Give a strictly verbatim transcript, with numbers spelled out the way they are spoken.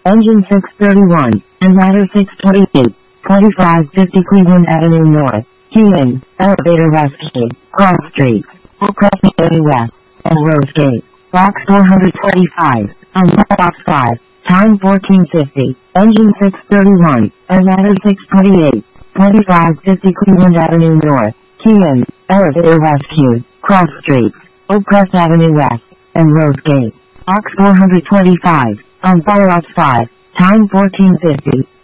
Engine six thirty-one, and ladder six twenty-eight, twenty-five fifty Cleveland Avenue North, Keene, elevator west key, cross streets, Oakcrest Avenue West, and Rose Gate, box four twenty-five, on box five, time fourteen fifty, engine six thirty-one, and ladder six twenty-eight, twenty-five fifty Cleveland Avenue North, Keene, elevator west queue, cross streets, Oakcrest Avenue West, and Rose Gate, box four twenty-five, on box five, time fourteen fifty.